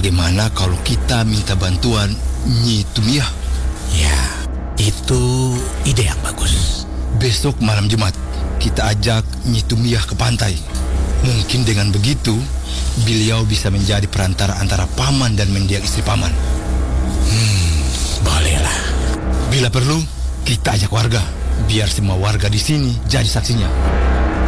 Bagaimana kalau kita minta bantuan Nyi Tumiah? Ya, itu ide yang bagus. Besok malam Jumat kita ajak Nyi Tumiah ke pantai. Mungkin dengan begitu beliau bisa menjadi perantara antara paman dan mendiang istri paman. Bolehlah. Bila perlu kita ajak warga, biar semua warga di sini jadi saksinya.